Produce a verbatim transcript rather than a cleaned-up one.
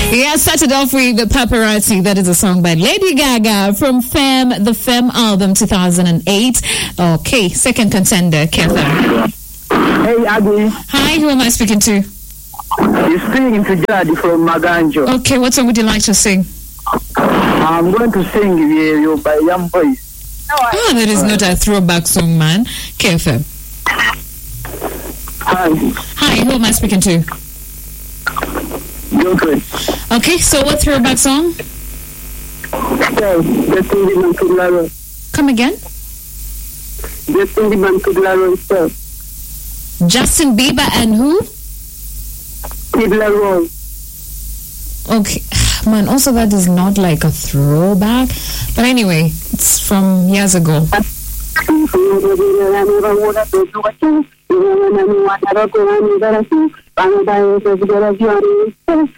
Yeah, started off with the Paparazzi. That is a song by Lady Gaga from Femme, the Femme album two thousand eight. Okay, second contender, Kevin. Hey, Abby. Hi, who am I speaking to? You're speaking to Jadi from Maganjo. Okay, what song would you like to sing? I'm going to sing you by Young Boys. Oh, that is not a throwback song, man. K F M. Hi. Hi, who am I speaking to? You're good. Okay, so what throwback song? So, Justin Bieber Kidlaro. Come again? Justin Bieber Kidlaro itself. Justin Bieber and who? Kidlaro. Okay, man, also that is not like a throwback. But anyway, it's from years ago.